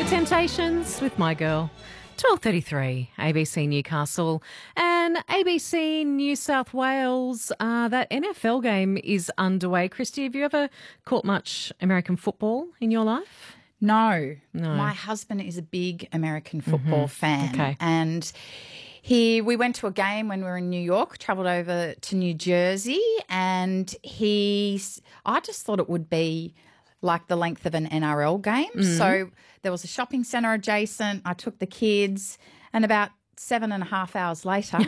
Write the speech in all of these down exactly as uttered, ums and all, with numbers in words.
Temptations with My Girl. twelve thirty-three, A B C Newcastle and A B C New South Wales. Uh, that N F L game is underway. Christy, have you ever caught much American football in your life? No. No. My husband is a big American football Mm-hmm. fan. Okay. And he, we went to a game when we were in New York, travelled over to New Jersey, and he, I just thought it would be like the length of an N R L game. Mm-hmm. So there was a shopping centre adjacent. I took the kids, and about seven and a half hours later,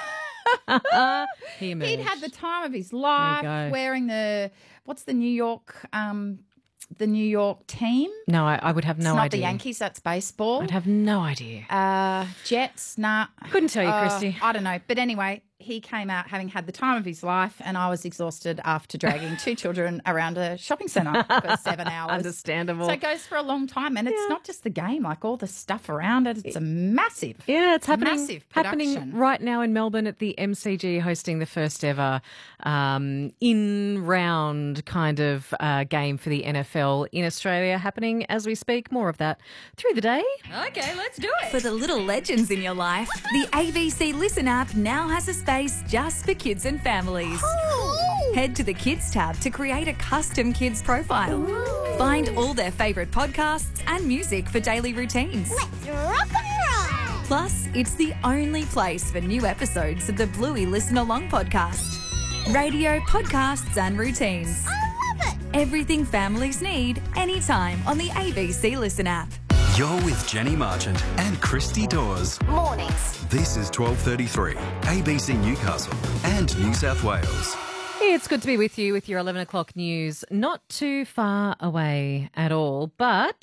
he emerged. he'd had the time of his life go. wearing the, what's the New York, um, the New York team? No, I, I would have no it's not idea. the Yankees, that's baseball. I'd have no idea. Uh, Jets, nah. Couldn't tell you, Uh, Christy. I don't know. But anyway, he came out having had the time of his life, and I was exhausted after dragging two children around a shopping centre for seven hours. Understandable. So it goes for a long time, and it's not just the game, like all the stuff around it. It's a massive, Yeah, it's happening massive happening production. right now in Melbourne at the M C G, hosting the first ever um, in-round kind of uh, game for the N F L in Australia, happening as we speak. More of that through the day. Okay, let's do it. For the little legends in your life, the A B C Listen app now has a space just for kids and families. Head to the Kids tab to create a custom kids profile. Find all their favourite podcasts and music for daily routines. Let's rock and roll! Plus, it's the only place for new episodes of the Bluey Listen Along podcast. Radio, podcasts and routines. I love it! Everything families need, anytime on the A B C Listen app. You're with Jenny Marchant and Christy Dawes. Mornings. This is twelve thirty-three, A B C Newcastle and New South Wales. It's good to be with you with your eleven o'clock news. Not too far away at all, but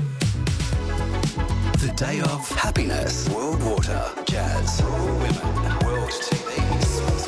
The day of happiness, world water, jazz, women, world T V, sports.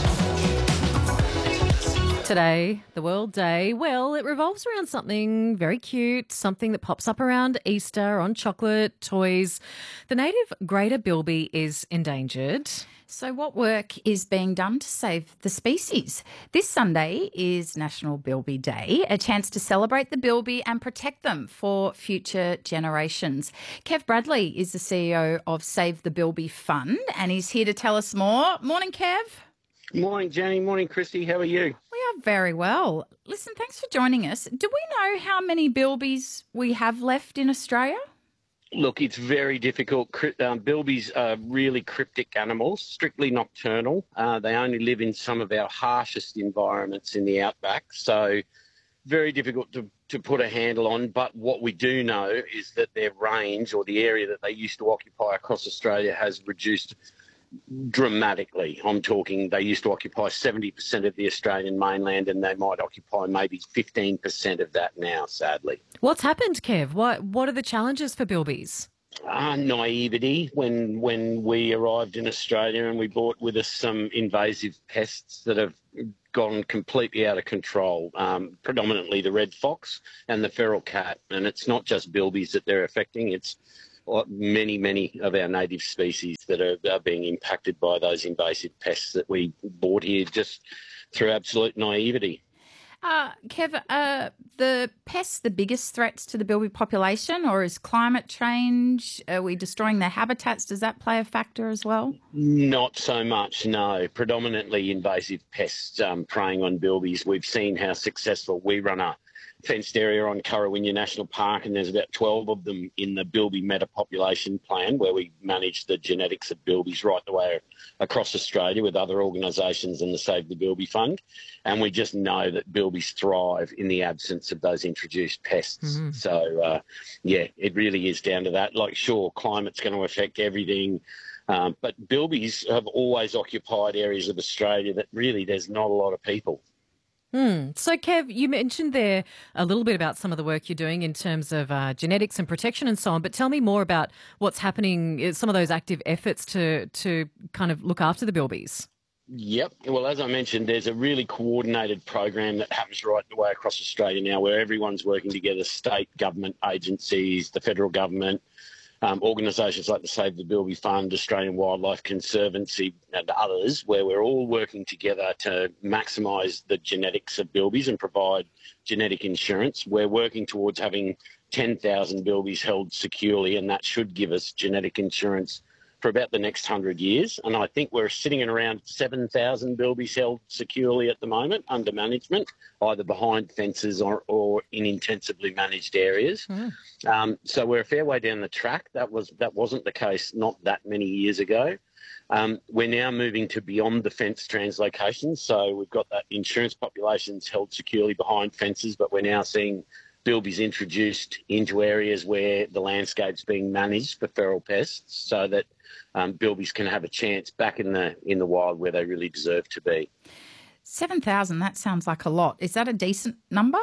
today, the World Day, well, it revolves around something very cute, something that pops up around Easter on chocolate, toys. The native greater bilby is endangered. So what work is being done to save the species? This Sunday is National Bilby Day, a chance to celebrate the bilby and protect them for future generations. Kev Bradley is the C E O of Save the Bilby Fund, and he's here to tell us more. Morning, Kev. Morning, Jenny. Morning, Christy. How are you? We are very well. Listen, thanks for joining us. Do we know how many bilbies we have left in Australia? Look, it's very difficult. Crypt- Um, bilbies are really cryptic animals, strictly nocturnal. Uh, they only live in some of our harshest environments in the outback, so very difficult to, to put a handle on. But what we do know is that their range, or the area that they used to occupy across Australia, has reduced dramatically. I'm talking they used to occupy seventy percent of the Australian mainland, and they might occupy maybe fifteen percent of that now, sadly. What's happened, Kev? What What are the challenges for bilbies? Uh, naivety. When when we arrived in Australia and we brought with us some invasive pests that have gone completely out of control, um, predominantly the red fox and the feral cat. And it's not just bilbies that they're affecting, it's many, many of our native species that are, are being impacted by those invasive pests that we brought here just through absolute naivety. Uh, Kev, uh, the pests the biggest threats to the bilby population, or is climate change? Are we destroying their habitats? Does that play a factor as well? Not so much, no. Predominantly invasive pests um, preying on bilbies. We've seen how successful. We run a fenced area on Currawinga National Park, and there's about twelve of them in the bilby metapopulation plan, where we manage the genetics of bilbies right the way across Australia with other organisations and the Save the Bilby Fund. And we just know that bilbies thrive in the absence of those introduced pests. Mm-hmm. So, uh, yeah, it really is down to that. Like, sure, climate's going to affect everything, um, but bilbies have always occupied areas of Australia that really there's not a lot of people. Hmm. So, Kev, you mentioned there a little bit about some of the work you're doing in terms of uh, genetics and protection and so on, but tell me more about what's happening, some of those active efforts to to kind of look after the bilbies. Yep. Well, as I mentioned, there's a really coordinated program that happens right the way across Australia now, where everyone's working together, state government agencies, the federal government, Um, organisations like the Save the Bilby Fund, Australian Wildlife Conservancy and others, where we're all working together to maximise the genetics of bilbies and provide genetic insurance. We're working towards having ten thousand bilbies held securely, and that should give us genetic insurance for about the next one hundred years. And I think we're sitting at around seven thousand bilbies held securely at the moment under management, either behind fences or, or in intensively managed areas. Mm. Um, so we're a fair way down the track. That, was, that wasn't the case not that many years ago. Um, we're now moving to beyond the fence translocations. So we've got that insurance populations held securely behind fences, but we're now seeing bilbies introduced into areas where the landscape's being managed for feral pests, so that um, bilbies can have a chance back in the in the wild where they really deserve to be. seven thousand, that sounds like a lot. Is that a decent number?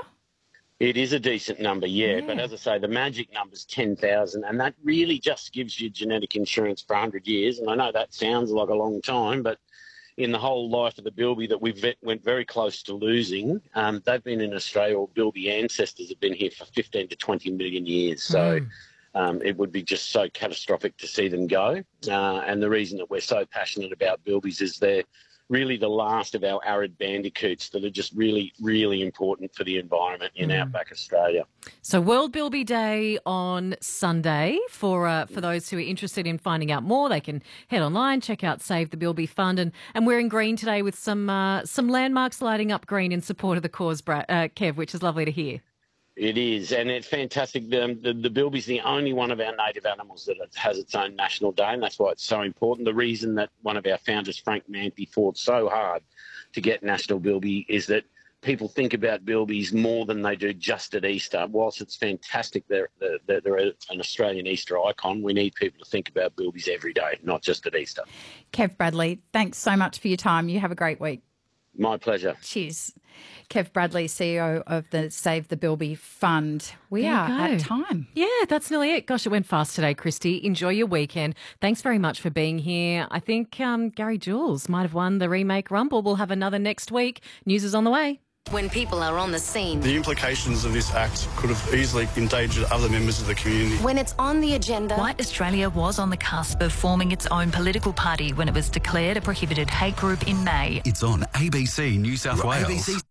It is a decent number, yeah. yeah. But as I say, the magic number's ten thousand, and that really just gives you genetic insurance for one hundred years. And I know that sounds like a long time, but in the whole life of the bilby that we went very close to losing, um, they've been in Australia, or bilby ancestors have been here for fifteen to twenty million years. So mm. um, it would be just so catastrophic to see them go. Uh, and the reason that we're so passionate about bilbies is they're really the last of our arid bandicoots that are just really, really important for the environment in mm. outback Australia. So World Bilby Day on Sunday. For uh, for those who are interested in finding out more, they can head online, check out Save the Bilby Fund. And, and we're in green today with some uh, some landmarks lighting up green in support of the cause, Brad, uh, Kev, which is lovely to hear. It is, and it's fantastic. The, the, the bilby's the only one of our native animals that has its own national day, and that's why it's so important. The reason that one of our founders, Frank Manthey, fought so hard to get National Bilby is that people think about bilbies more than they do just at Easter. Whilst it's fantastic they're, they're, they're an Australian Easter icon, we need people to think about bilbies every day, not just at Easter. Kev Bradley, thanks so much for your time. You have a great week. My pleasure. Cheers. Kev Bradley, C E O of the Save the Bilby Fund. We there are at time. Yeah, that's nearly it. Gosh, it went fast today, Christy. Enjoy your weekend. Thanks very much for being here. I think um, Gary Jules might have won the remake Rumble. We'll have another next week. News is on the way. When people are on the scene. The implications of this act could have easily endangered other members of the community. When it's on the agenda. White Australia was on the cusp of forming its own political party when it was declared a prohibited hate group in May. It's on A B C New South Wales. A B C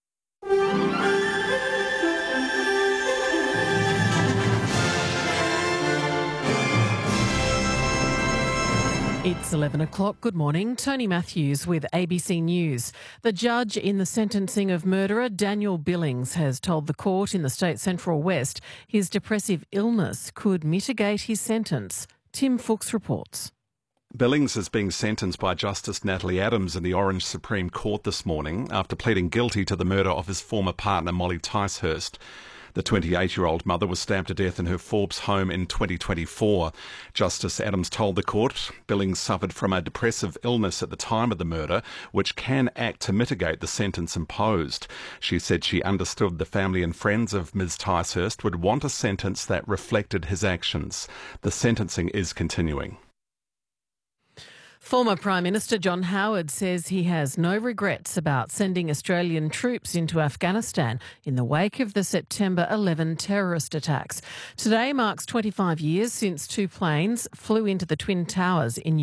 It's eleven o'clock. Good morning. Tony Matthews with A B C News. The judge in the sentencing of murderer Daniel Billings has told the court in the state Central West his depressive illness could mitigate his sentence. Tim Fuchs reports. Billings is being sentenced by Justice Natalie Adams in the Orange Supreme Court this morning after pleading guilty to the murder of his former partner Molly Ticehurst. The twenty-eight-year-old mother was stabbed to death in her Forbes home in twenty twenty-four. Justice Adams told the court Billings suffered from a depressive illness at the time of the murder, which can act to mitigate the sentence imposed. She said she understood the family and friends of Miz Ticehurst would want a sentence that reflected his actions. The sentencing is continuing. Former Prime Minister John Howard says he has no regrets about sending Australian troops into Afghanistan in the wake of the September eleventh terrorist attacks. Today marks twenty-five years since two planes flew into the Twin Towers in